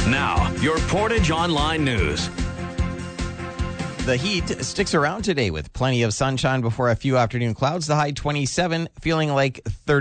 Now, your Portage Online News. The heat sticks around today with plenty of sunshine before a few afternoon clouds. The high 27, feeling like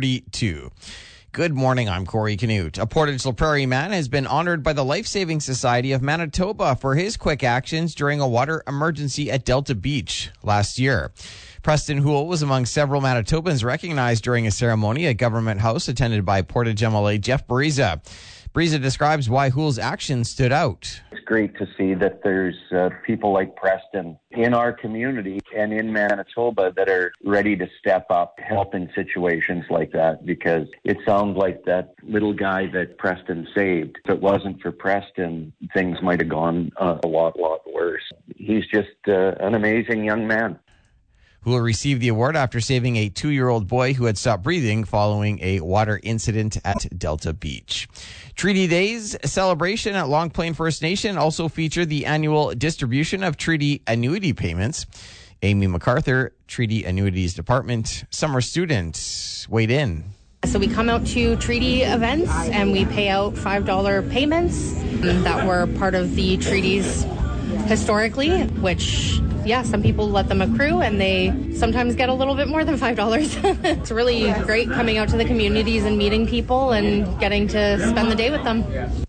32. Good morning, I'm Corey Canute. A Portage La Prairie man has been honored by the Life Saving Society of Manitoba for his quick actions during a water emergency at Delta Beach last year. Preston Houle was among several Manitobans recognized during a ceremony at Government House attended by Portage MLA Jeff Bariza. Bariza describes why Houle's actions stood out. It's great to see that there's people like Preston in our community and in Manitoba that are ready to step up, help in situations like that, because it sounds like that little guy that Preston saved. If it wasn't for Preston, things might have gone a lot worse. He's just an amazing young man. Houle received the award after saving a 2-year-old boy who had stopped breathing following a water incident at Delta Beach. Treaty Day's celebration at Long Plain First Nation also featured the annual distribution of treaty annuity payments. Amy MacArthur, Treaty Annuities Department summer student, weighed in. So we come out to treaty events and we pay out $5 payments that were part of the treaties historically, which some people let them accrue and they sometimes get a little bit more than $5. It's really great coming out to the communities and meeting people and getting to spend the day with them.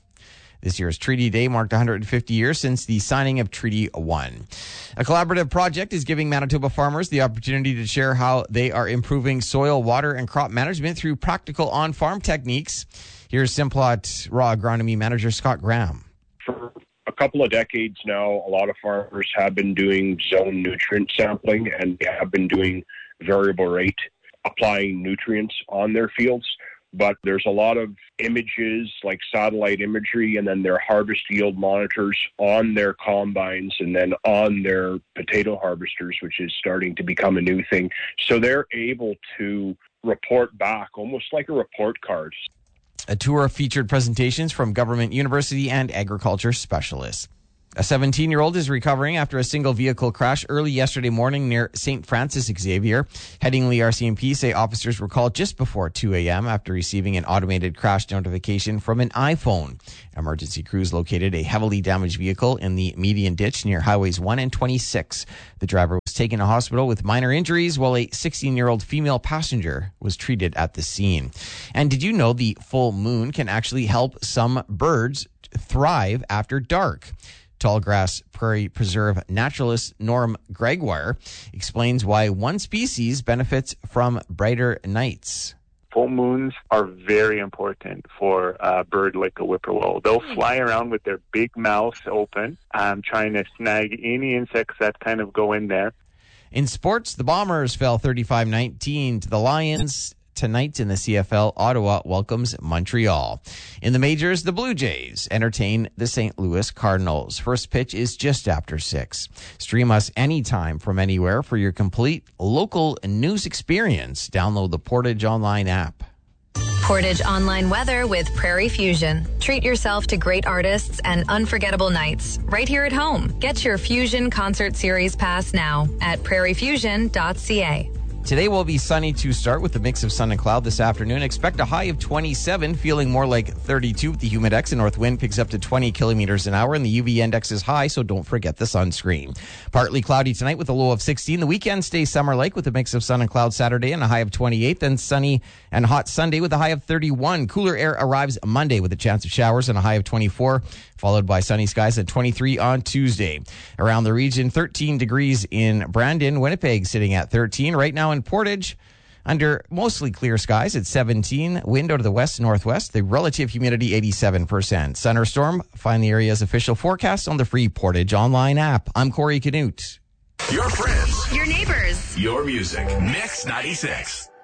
This year's Treaty Day marked 150 years since the signing of Treaty 1. A collaborative project is giving Manitoba farmers the opportunity to share how they are improving soil, water, and crop management through practical on-farm techniques. Here's Simplot Raw Agronomy Manager Scott Graham. For a couple of decades now, a lot of farmers have been doing zone nutrient sampling, and they have been doing variable rate applying nutrients on their fields. But there's a lot of images like satellite imagery and then their harvest yield monitors on their combines and then on their potato harvesters, which is starting to become a new thing. So they're able to report back almost like a report card. A tour featured presentations from government, university, and agriculture specialists. A 17-year-old is recovering after a single vehicle crash early yesterday morning near St. Francis Xavier. Headingley RCMP say officers were called just before 2 a.m. after receiving an automated crash notification from an iPhone. Emergency crews located a heavily damaged vehicle in the median ditch near Highways 1 and 26. The driver was taken to hospital with minor injuries, while a 16-year-old female passenger was treated at the scene. And did you know the full moon can actually help some birds thrive after dark? Tallgrass Prairie Preserve naturalist Norm Gregoire explains why one species benefits from brighter nights. Full moons are very important for a bird like a whippoorwill. They'll fly around with their big mouths open, trying to snag any insects that kind of go in there. In sports, the Bombers fell 35-19 to the Lions. Tonight in the CFL, Ottawa welcomes Montreal. In the majors, the Blue Jays entertain the St. Louis Cardinals. First pitch is just after 6. Stream us anytime from anywhere for your complete local news experience. Download the Portage Online app. Portage Online weather with Prairie Fusion. Treat yourself to great artists and unforgettable nights right here at home. Get your Fusion Concert Series pass now at prairiefusion.ca. Today will be sunny to start with a mix of sun and cloud this afternoon. Expect a high of 27, feeling more like 32 with the humidex. The north wind picks up to 20 kilometers an hour and the UV index is high, so don't forget the sunscreen. Partly cloudy tonight with a low of 16. The weekend stays summer-like with a mix of sun and cloud Saturday and a high of 28. Then sunny and hot Sunday with a high of 31. Cooler air arrives Monday with a chance of showers and a high of 24, followed by sunny skies at 23 on Tuesday. Around the region, 13 degrees in Brandon. Winnipeg sitting at 13. Right now in Portage, under mostly clear skies at 17. Wind out of the west-northwest. The relative humidity 87%. Thunderstorm. Find the area's official forecast on the free Portage Online app. I'm Corey Canute. Your friends. Your neighbors. Your music. Mix 96.